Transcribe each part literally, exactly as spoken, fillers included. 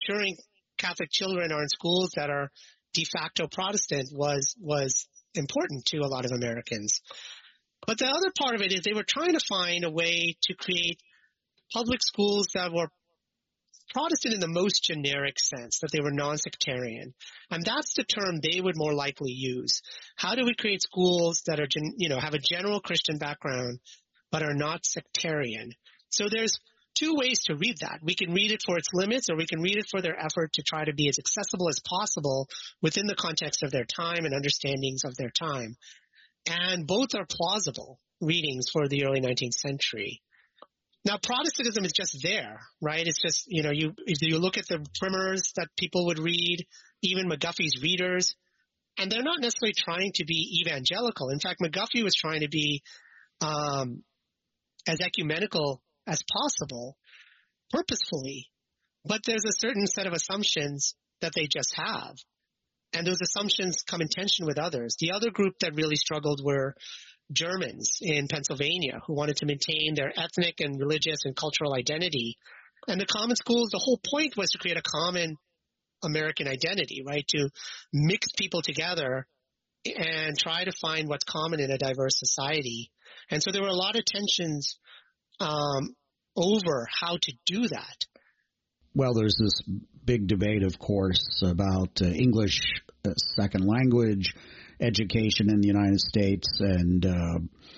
ensuring Catholic children are in schools that are de facto Protestant was was important to a lot of Americans. But the other part of it is they were trying to find a way to create public schools that were Protestant in the most generic sense, that they were non-sectarian. And that's the term they would more likely use. How do we create schools that are, you know, have a general Christian background, but are not sectarian? So there's two ways to read that. We can read it for its limits, or we can read it for their effort to try to be as accessible as possible within the context of their time and understandings of their time. And both are plausible readings for the early nineteenth century. Now, Protestantism is just there, right? It's just, you know, you if you look at the primers that people would read, even McGuffey's readers, and they're not necessarily trying to be evangelical. In fact, McGuffey was trying to be um, as ecumenical as possible, purposefully. But there's a certain set of assumptions that they just have. And those assumptions come in tension with others. The other group that really struggled were Germans in Pennsylvania who wanted to maintain their ethnic and religious and cultural identity. And the common schools, the whole point was to create a common American identity, right? To mix people together and try to find what's common in a diverse society. And so there were a lot of tensions um, over how to do that. Well, there's this big debate, of course, about uh, English uh, second language education in the United States, and uh,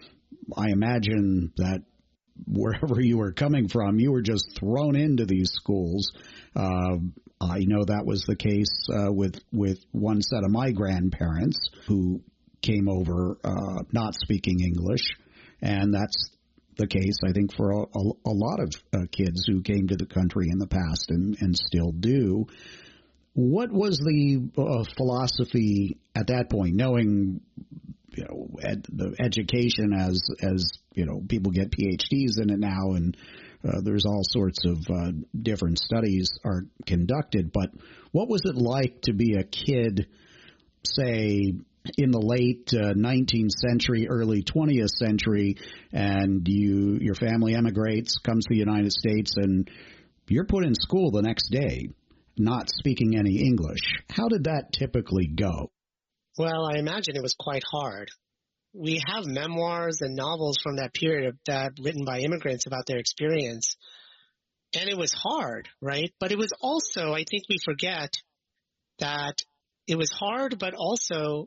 I imagine that wherever you were coming from, you were just thrown into these schools. Uh, I know that was the case uh, with with one set of my grandparents who came over uh, not speaking English, and that's the case, I think, for a, a, a lot of uh, kids who came to the country in the past and, and still do. What was the uh, philosophy at that point, knowing, you know, ed, the education as, as, you know, people get P H Ds in it now, and uh, there's all sorts of uh, different studies are conducted, but what was it like to be a kid, say, in the late uh, nineteenth century, early twentieth century, and you your family emigrates, comes to the United States, and you're put in school the next day, not speaking any English? How did that typically go? Well, I imagine it was quite hard. We have memoirs and novels from that period that written by immigrants about their experience, and it was hard, right? But it was also, I think we forget that it was hard, but also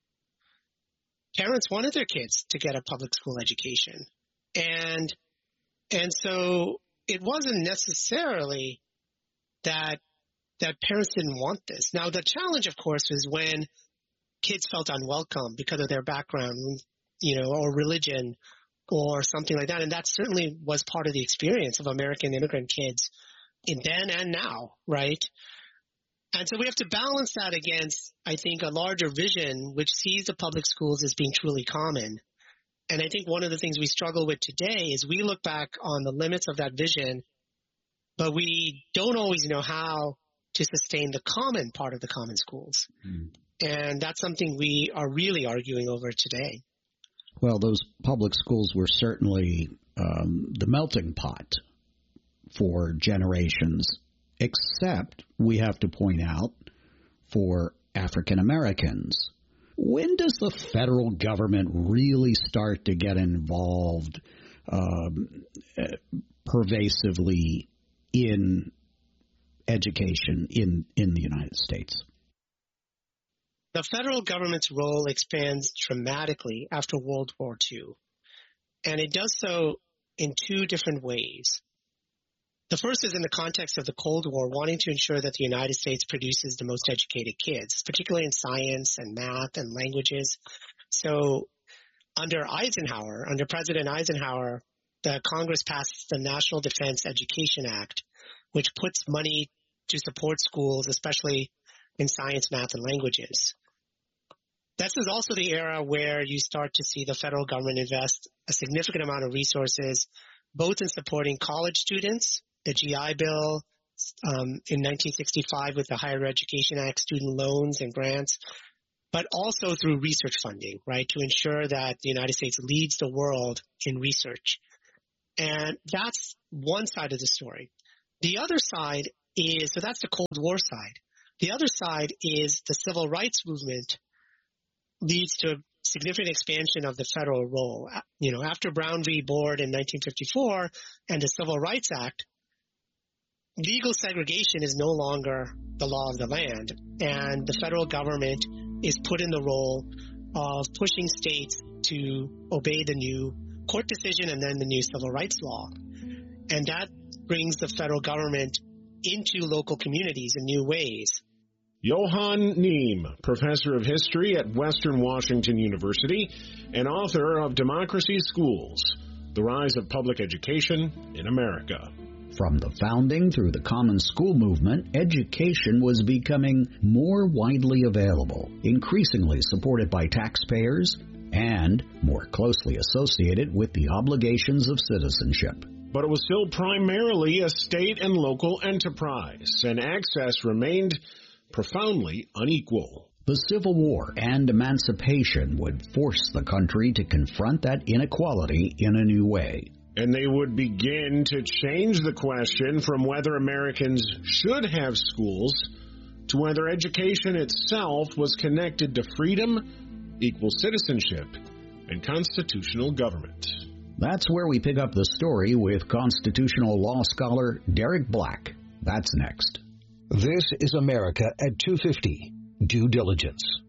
parents wanted their kids to get a public school education. And and so it wasn't necessarily that that parents didn't want this. Now, the challenge, of course, was when kids felt unwelcome because of their background, you know, or religion or something like that. And that certainly was part of the experience of American immigrant kids in then and now, right? And so we have to balance that against, I think, a larger vision which sees the public schools as being truly common. And I think one of the things we struggle with today is we look back on the limits of that vision, but we don't always know how to sustain the common part of the common schools. Mm. And that's something we are really arguing over today. Well, those public schools were certainly um, the melting pot for generations, except, we have to point out, for African Americans. When does the federal government really start to get involved um, pervasively in education in, in the United States? The federal government's role expands dramatically after World War Two, and it does so in two different ways. The first is in the context of the Cold War, wanting to ensure that the United States produces the most educated kids, particularly in science and math and languages. So under Eisenhower, under President Eisenhower, the Congress passed the National Defense Education Act, which puts money to support schools, especially in science, math, and languages. This is also the era where you start to see the federal government invest a significant amount of resources, both in supporting college students, the G I Bill um, in nineteen sixty-five with the Higher Education Act, student loans and grants, but also through research funding, right, to ensure that the United States leads the world in research. And that's one side of the story. The other side is, so that's the Cold War side. The other side is the civil rights movement leads to a significant expansion of the federal role. You know, after Brown v. Board in nineteen fifty-four and the Civil Rights Act, legal segregation is no longer the law of the land, and the federal government is put in the role of pushing states to obey the new court decision and then the new civil rights law. And that brings the federal government into local communities in new ways. Johann Neem, professor of history at Western Washington University and author of Democracy Schools, The Rise of Public Education in America. From the founding through the Common School movement, education was becoming more widely available, increasingly supported by taxpayers, and more closely associated with the obligations of citizenship. But it was still primarily a state and local enterprise, and access remained profoundly unequal. The Civil War and emancipation would force the country to confront that inequality in a new way. And they would begin to change the question from whether Americans should have schools to whether education itself was connected to freedom, equal citizenship, and constitutional government. That's where we pick up the story with constitutional law scholar Derek Black. That's next. This is America at two fifty. Due Diligence.